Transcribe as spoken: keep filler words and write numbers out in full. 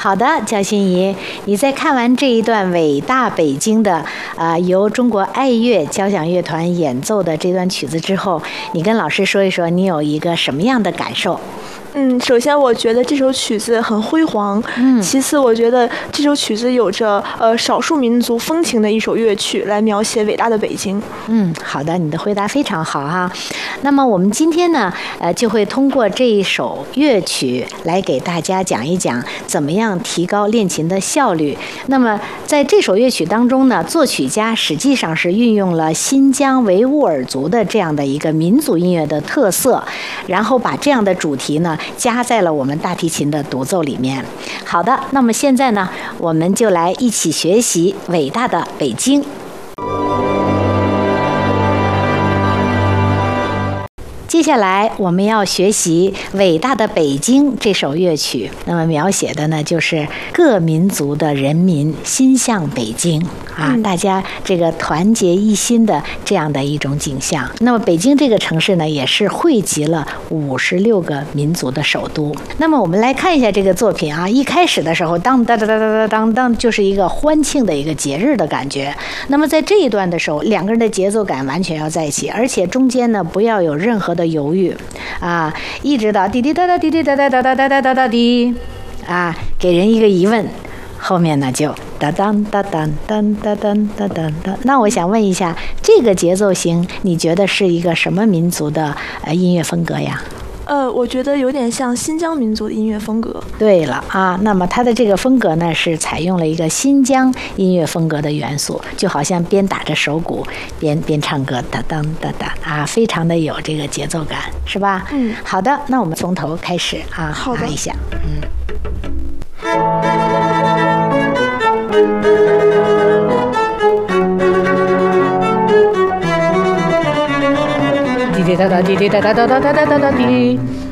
好的，焦心怡，你在看完这一段伟大北京的啊、呃、由中国爱乐交响乐团演奏的这段曲子之后，你跟老师说一说你有一个什么样的感受？ 嗯，首先我觉得这首曲子很辉煌，嗯，其次我觉得这首曲子有着呃少数民族风情的一首乐曲，来描写伟大的北京。 嗯，好的，你的回答非常好哈。那么我们今天呢，呃，就会通过这一首乐曲来给大家讲一讲怎么样提高练琴的效率。那么在这首乐曲当中呢，作曲家实际上是运用了新疆维吾尔族的这样的一个民族音乐的特色，然后把这样的主题呢加在了我们大提琴的独奏里面。好的，那么现在呢，我们就来一起学习伟大的北京。接下来我们要学习《伟大的北京》这首乐曲，那么描写的呢就是各民族的人民心向北京啊，大家这个团结一心的这样的一种景象。那么北京这个城市呢，也是汇集了五十六个民族的首都。那么我们来看一下这个作品啊，一开始的时候，当当当当当当当，就是一个欢庆的一个节日的感觉。那么在这一段的时候，两个人的节奏感完全要在一起，而且中间呢不要有任何的犹豫啊，一直到滴滴答答滴滴答答答答答答答答滴啊，给人一个疑问，后面呢就哒当哒当当哒当哒当哒。那我想问一下，这个节奏型你觉得是一个什么民族的呃音乐风格呀？ 呃，我觉得有点像新疆民族的音乐风格。对了啊，那么它的这个风格呢，是采用了一个新疆音乐风格的元素，就好像边打着手鼓边边唱歌，哒当哒哒啊，非常的有这个节奏感，是吧？ 嗯， 好的，那我们从头开始啊， 好的， 拉一下，嗯。滴滴答答滴滴答答答答答答答滴。